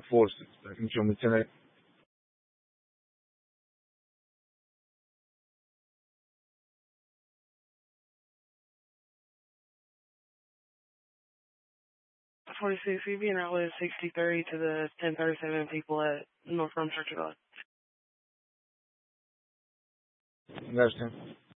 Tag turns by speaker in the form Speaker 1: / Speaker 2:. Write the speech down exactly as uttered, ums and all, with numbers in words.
Speaker 1: forces. I can show me tonight.
Speaker 2: forty-six, we being out with sixty-three to the ten thirty-seven people at North Rome Church of God.
Speaker 1: You understand?